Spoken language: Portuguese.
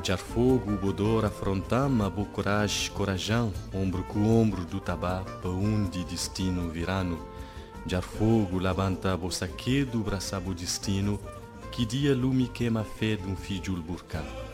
Jar fogo, bodor, afrontam, abo coragem, corajão, ombro com ombro do tabá, pa onde destino virano. Jar fogo, labanta bo saquedo, braçabo destino, que dia lume queima fé de um filho burcá.